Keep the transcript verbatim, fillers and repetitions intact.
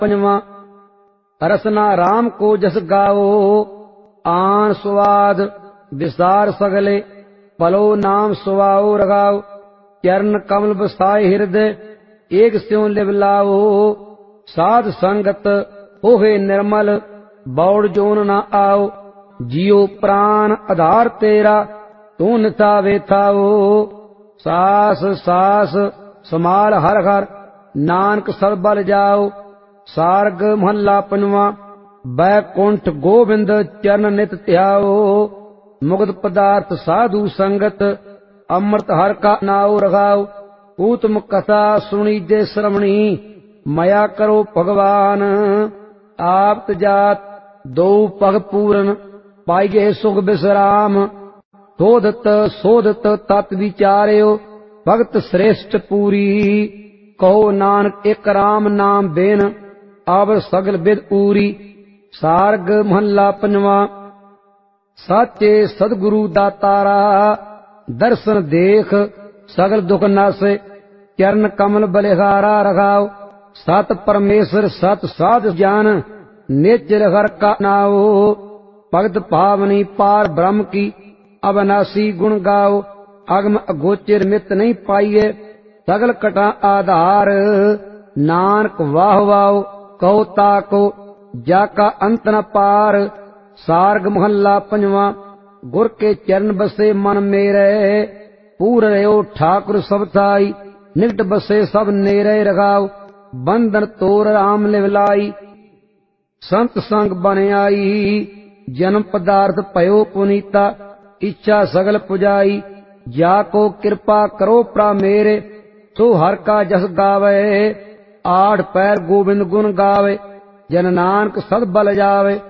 पंजवा। रसना राम को जस गाओ, आन स्वाद विसार सगले, पलो नाम सुवाओ रगाओ। चरण कमल बसाए हृदय, एक स्यों लिव लाओ। साध संगत होवे निर्मल, बौड़ जोन न आओ। जियो प्राण आधार तेरा, तू निथा वेथाओ। सास सास समाल हर हर, नानक सब बल जाओ। सारग महला पंजवा। बैकुंठ गोविंद चरण नित ध्याओ। मुग्ध पदार्थ साधु संगत, अमृत हर का नाओ रघाओ। उत्तम कथा सुनी जे श्रवणी, मया करो भगवान। आप जात दो पग पूरन, पाइये सुख विश्राम। शोधत शोधत तत् विचार्यो, भगत श्रेष्ठ पूरी। कहो नानक एक राम नाम बेन, आवर सगल विद पूरी। सारग महला पंजवा। साचे सदगुरु दातारा, दर्शन देख सगल दुख नासे। चरण कमल बलिहारा रघाओ। सत परमेश्वर सत साध ज्ञान, निज हर का नाओ। भगत भावनी पार ब्रह्म की, अविनाशी गुण गाओ। अगम अगोचर मित नहीं पाइये, सगल कटा आधार। नानक वाह वाओ कहो ताको, जाका अंत न पार। सारग महला पंजवा। गुर के चरण बसे मन मेरे, पूर रहो ठाकुर सब थाई। निकट बसे सब नेरे रघाओ, बंधन तोर राम लिव लाई। संत संग बन आई, जन्म पदार्थ पयो पुनीता। इच्छा सगल पुजाई, जाको कृपा करो प्रा मेरे। सो हर का जस गावे, आठ पैर गोविंद गुण गावे। जन नानक सद बल जावे।